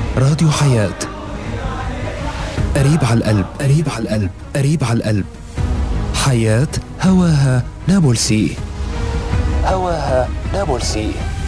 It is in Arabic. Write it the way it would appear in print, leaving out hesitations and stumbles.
راديو حياة، قريب على القلب، قريب على القلب، قريب على القلب. حياة، هواها نابلسي، هواها نابلسي.